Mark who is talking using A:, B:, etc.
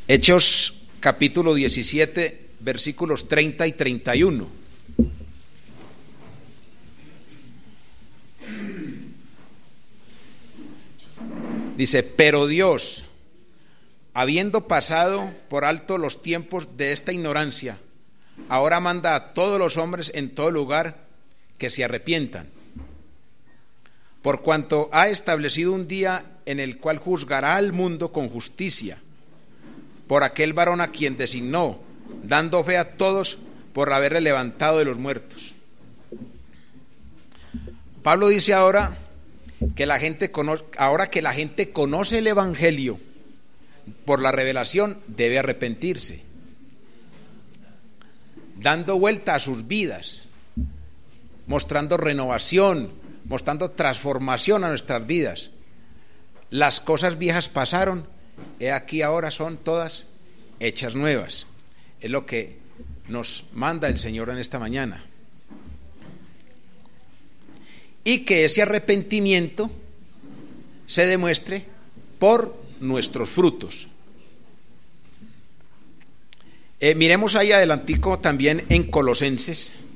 A: Hechos capítulo 17, versículos 30 y 31. Dice: pero Dios, habiendo pasado por alto los tiempos de esta ignorancia, ahora manda a todos los hombres en todo lugar que se arrepientan, por cuanto ha establecido un día en el cual juzgará al mundo con justicia, por aquel varón a quien designó, dando fe a todos por haberle levantado de los muertos. Pablo dice ahora que ahora que la gente conoce el Evangelio por la revelación, debe arrepentirse, dando vuelta a sus vidas, mostrando renovación, mostrando transformación a nuestras vidas. Las cosas viejas pasaron, he aquí ahora son todas hechas nuevas. Es lo que nos manda el Señor en esta mañana. Y que ese arrepentimiento se demuestre por nuestros frutos. Miremos ahí adelantico también en Colosenses,